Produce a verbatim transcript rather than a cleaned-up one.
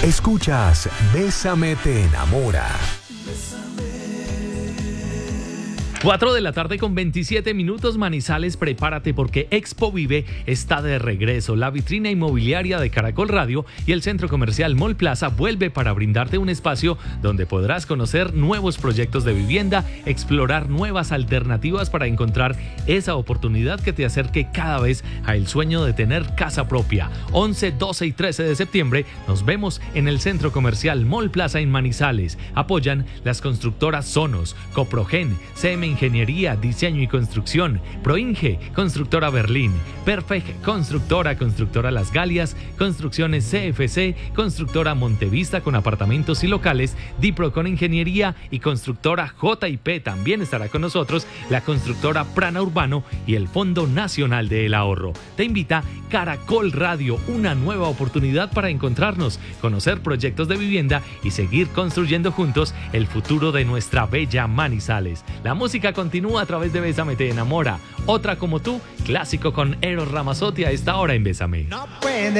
Escuchas Bésame te enamora. cuatro de la tarde con veintisiete minutos. Manizales, prepárate porque Expo Vive está de regreso. La vitrina inmobiliaria de Caracol Radio y el centro comercial Mall Plaza vuelve para brindarte un espacio donde podrás conocer nuevos proyectos de vivienda, explorar nuevas alternativas para encontrar esa oportunidad que te acerque cada vez al sueño de tener casa propia. once, doce y trece de septiembre nos vemos en el centro comercial Mall Plaza en Manizales. Apoyan las constructoras Sonos, Coprogen, C M Ingeniería, Diseño y Construcción, Proinge, Constructora Berlín, Perfect, Constructora, Constructora Las Galias, Construcciones C F C, Constructora Montevista con apartamentos y locales, Dipro con Ingeniería y Constructora J y P. También estará con nosotros la Constructora Prana Urbano y el Fondo Nacional del Ahorro. Te invita Caracol Radio, una nueva oportunidad para encontrarnos, conocer proyectos de vivienda y seguir construyendo juntos el futuro de nuestra bella Manizales. La música continúa a través de Bésame te enamora. Otra como tú, clásico con Eros Ramazzotti a esta hora en Bésame. No puede